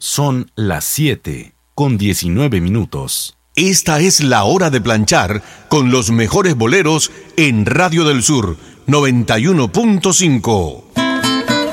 Son las 7:19. Esta es la hora de planchar con los mejores boleros en Radio del Sur 91.5.